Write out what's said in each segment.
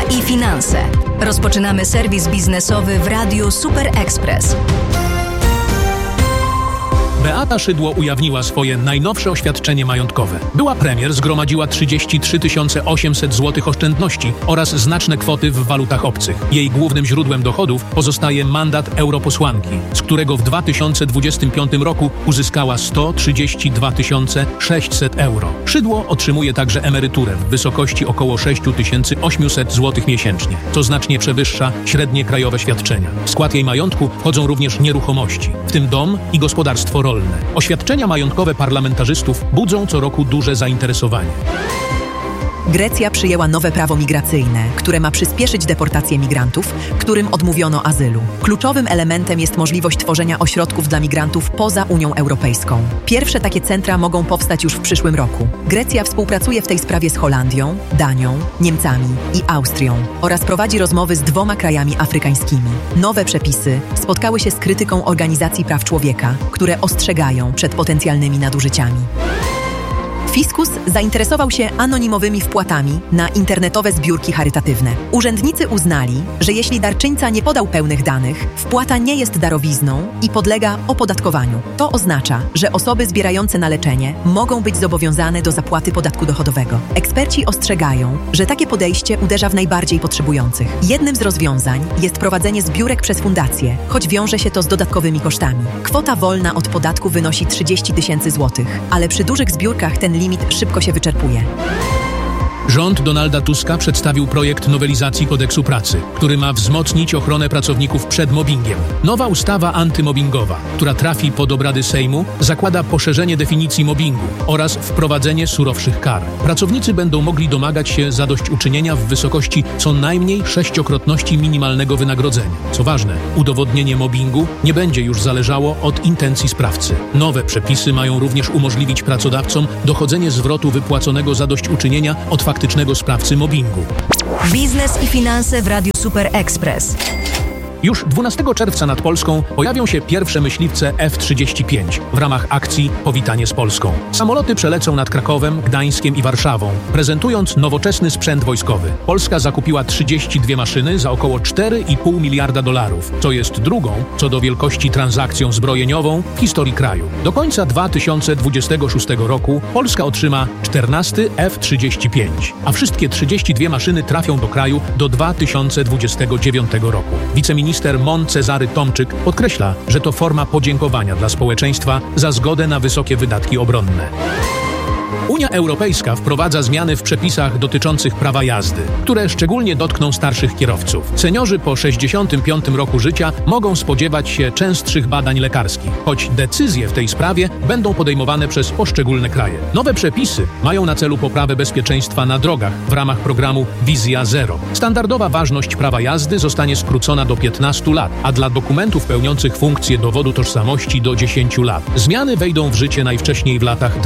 i finanse. Rozpoczynamy serwis biznesowy w Radiu Super Express. Beata Szydło ujawniła swoje najnowsze oświadczenie majątkowe. Była premier zgromadziła 33 800 zł oszczędności oraz znaczne kwoty w walutach obcych. Jej głównym źródłem dochodów pozostaje mandat europosłanki, z którego w 2025 roku uzyskała 132 600 euro. Szydło otrzymuje także emeryturę w wysokości około 6800 zł miesięcznie, co znacznie przewyższa średnie krajowe świadczenia. W skład jej majątku wchodzą również nieruchomości, w tym dom i gospodarstwo rolne. Oświadczenia majątkowe parlamentarzystów budzą co roku duże zainteresowanie. Grecja przyjęła nowe prawo migracyjne, które ma przyspieszyć deportację migrantów, którym odmówiono azylu. Kluczowym elementem jest możliwość tworzenia ośrodków dla migrantów poza Unią Europejską. Pierwsze takie centra mogą powstać już w przyszłym roku. Grecja współpracuje w tej sprawie z Holandią, Danią, Niemcami i Austrią oraz prowadzi rozmowy z 2 krajami afrykańskimi. Nowe przepisy spotkały się z krytyką organizacji praw człowieka, które ostrzegają przed potencjalnymi nadużyciami. Fiskus zainteresował się anonimowymi wpłatami na internetowe zbiórki charytatywne. Urzędnicy uznali, że jeśli darczyńca nie podał pełnych danych, wpłata nie jest darowizną i podlega opodatkowaniu. To oznacza, że osoby zbierające na leczenie mogą być zobowiązane do zapłaty podatku dochodowego. Eksperci ostrzegają, że takie podejście uderza w najbardziej potrzebujących. Jednym z rozwiązań jest prowadzenie zbiórek przez fundacje, choć wiąże się to z dodatkowymi kosztami. Kwota wolna od podatku wynosi 30 000 złotych, ale przy dużych zbiórkach ten limit szybko się wyczerpuje. Rząd Donalda Tuska przedstawił projekt nowelizacji Kodeksu Pracy, który ma wzmocnić ochronę pracowników przed mobbingiem. Nowa ustawa antymobbingowa, która trafi pod obrady Sejmu, zakłada poszerzenie definicji mobbingu oraz wprowadzenie surowszych kar. Pracownicy będą mogli domagać się zadośćuczynienia w wysokości co najmniej 6-krotności minimalnego wynagrodzenia. Co ważne, udowodnienie mobbingu nie będzie już zależało od intencji sprawcy. Nowe przepisy mają również umożliwić pracodawcom dochodzenie zwrotu wypłaconego zadośćuczynienia od faktycznego sprawcy mobbingu. Biznes i finanse w Radiu Super Express. Już 12 czerwca nad Polską pojawią się pierwsze myśliwce F-35 w ramach akcji Powitanie z Polską. Samoloty przelecą nad Krakowem, Gdańskiem i Warszawą, prezentując nowoczesny sprzęt wojskowy. Polska zakupiła 32 maszyny za około $4,5 miliarda, co jest drugą co do wielkości transakcją zbrojeniową w historii kraju. Do końca 2026 roku Polska otrzyma 14 F-35, a wszystkie 32 maszyny trafią do kraju do 2029 roku. Wiceminister Mon Cezary Tomczyk podkreśla, że to forma podziękowania dla społeczeństwa za zgodę na wysokie wydatki obronne. Unia Europejska wprowadza zmiany w przepisach dotyczących prawa jazdy, które szczególnie dotkną starszych kierowców. Seniorzy po 65 roku życia mogą spodziewać się częstszych badań lekarskich, choć decyzje w tej sprawie będą podejmowane przez poszczególne kraje. Nowe przepisy mają na celu poprawę bezpieczeństwa na drogach w ramach programu Wizja Zero. Standardowa ważność prawa jazdy zostanie skrócona do 15 lat, a dla dokumentów pełniących funkcję dowodu tożsamości do 10 lat. Zmiany wejdą w życie najwcześniej w latach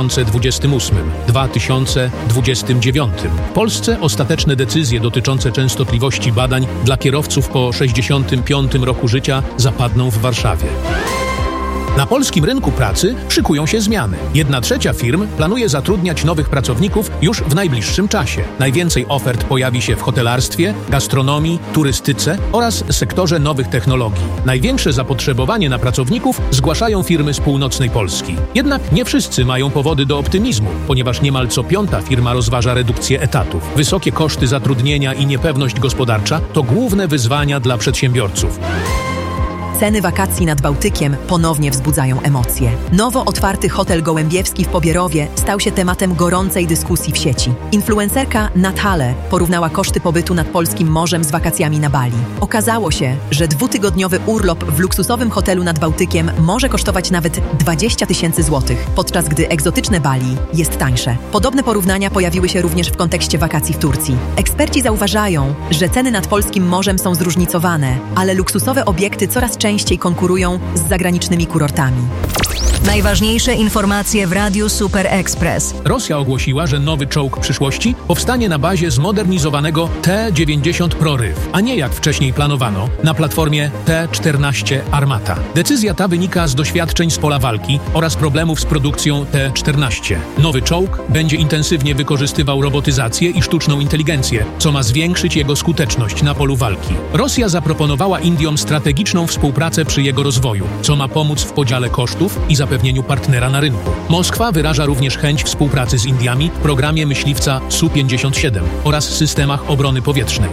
2028-2029. W Polsce ostateczne decyzje dotyczące częstotliwości badań dla kierowców po 65 roku życia zapadną w Warszawie. Na polskim rynku pracy szykują się zmiany. 1/3 firm planuje zatrudniać nowych pracowników już w najbliższym czasie. Najwięcej ofert pojawi się w hotelarstwie, gastronomii, turystyce oraz sektorze nowych technologii. Największe zapotrzebowanie na pracowników zgłaszają firmy z północnej Polski. Jednak nie wszyscy mają powody do optymizmu, ponieważ niemal co 5. firma rozważa redukcję etatów. Wysokie koszty zatrudnienia i niepewność gospodarcza to główne wyzwania dla przedsiębiorców. Ceny wakacji nad Bałtykiem ponownie wzbudzają emocje. Nowo otwarty hotel Gołębiewski w Pobierowie stał się tematem gorącej dyskusji w sieci. Influencerka Natale porównała koszty pobytu nad polskim morzem z wakacjami na Bali. Okazało się, że 2-tygodniowy urlop w luksusowym hotelu nad Bałtykiem może kosztować nawet 20 000 złotych, podczas gdy egzotyczne Bali jest tańsze. Podobne porównania pojawiły się również w kontekście wakacji w Turcji. Eksperci zauważają, że ceny nad polskim morzem są zróżnicowane, ale luksusowe obiekty coraz częściej konkurują z zagranicznymi kurortami. Najważniejsze informacje w Radiu Super Express. Rosja ogłosiła, że nowy czołg przyszłości powstanie na bazie zmodernizowanego T-90 Proryw, a nie jak wcześniej planowano, na platformie T-14 Armata. Decyzja ta wynika z doświadczeń z pola walki oraz problemów z produkcją T-14. Nowy czołg będzie intensywnie wykorzystywał robotyzację i sztuczną inteligencję, co ma zwiększyć jego skuteczność na polu walki. Rosja zaproponowała Indiom strategiczną współpracę przy jego rozwoju, co ma pomóc w podziale kosztów i zapewnieniu partnera na rynku. Moskwa wyraża również chęć współpracy z Indiami w programie myśliwca Su-57 oraz systemach obrony powietrznej.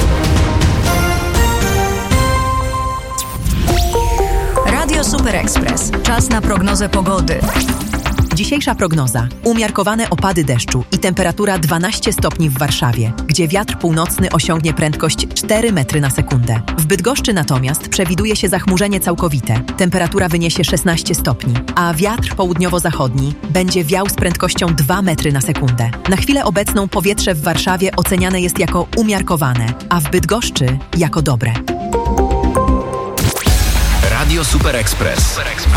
Radio Super Express. Czas na prognozę pogody. Dzisiejsza prognoza. Umiarkowane opady deszczu i temperatura 12 stopni w Warszawie, gdzie wiatr północny osiągnie prędkość 4 metry na sekundę. W Bydgoszczy natomiast przewiduje się zachmurzenie całkowite. Temperatura wyniesie 16 stopni, a wiatr południowo-zachodni będzie wiał z prędkością 2 metry na sekundę. Na chwilę obecną powietrze w Warszawie oceniane jest jako umiarkowane, a w Bydgoszczy jako dobre. Radio Super Express.